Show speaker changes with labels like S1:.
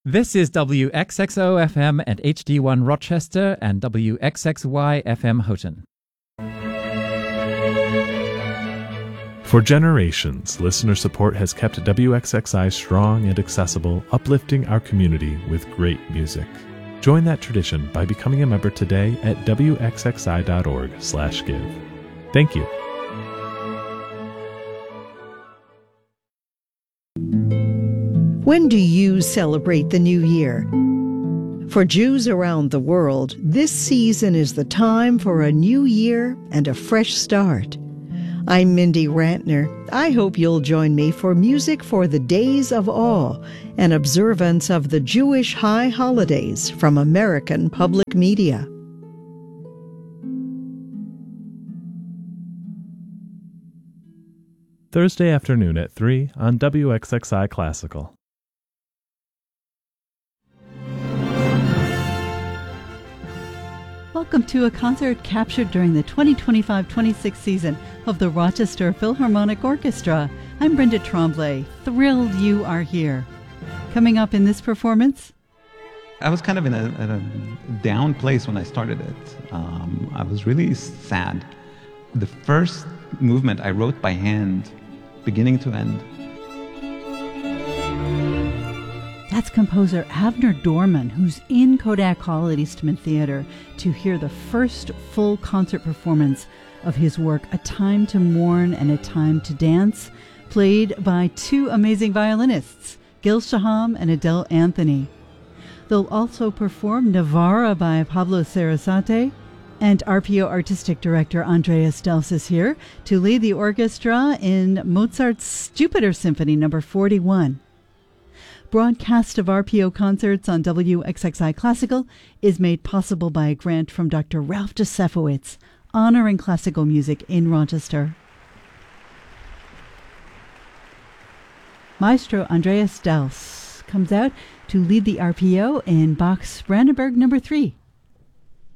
S1: This is WXXO FM and HD1 Rochester and WXXY FM Houghton.
S2: For generations, listener support has kept WXXI strong and accessible, uplifting our community with great music. Join that tradition by becoming a member today at wxxi.org/give. Thank you.
S3: When do you celebrate the New Year? For Jews around the world, this season is the time for a new year and a fresh start. I'm Mindy Rantner. I hope you'll join me for Music for the Days of Awe, an observance of the Jewish high holidays from American Public Media.
S2: Thursday afternoon at 3 on WXXI Classical.
S4: Welcome to a concert captured during the 2025-26 season of the Rochester Philharmonic Orchestra. I'm Brenda Tremblay. Thrilled you are here. Coming up in this performance,
S5: I was kind of in a down place when I started it. I was really sad. The first movement I wrote by hand, beginning to end.
S4: that's composer Avner Dorman, who's in Kodak Hall at Eastman Theater to hear the first full concert performance of his work, A Time to Mourn and A Time to Dance, played by two amazing violinists, Gil Shaham and Adele Anthony. They'll also perform Navara by Pablo Sarasate, and RPO Artistic Director Andreas Dels is here to lead the orchestra in Mozart's Jupiter Symphony No. 41. Broadcast of RPO concerts on WXXI Classical is made possible by a grant from Dr. Ralph Josefowitz, honoring classical music in Rochester. Maestro Andreas Dels comes out to lead the RPO in Bach's Brandenburg No. 3.